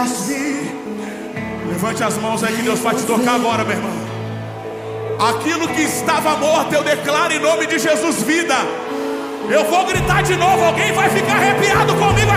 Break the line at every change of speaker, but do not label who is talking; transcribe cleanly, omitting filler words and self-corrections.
Levante as mãos aí que Deus vai te tocar agora, meu irmão. Aquilo que estava morto, eu declaro em nome de Jesus vida. Eu vou gritar de novo, alguém vai ficar arrepiado comigo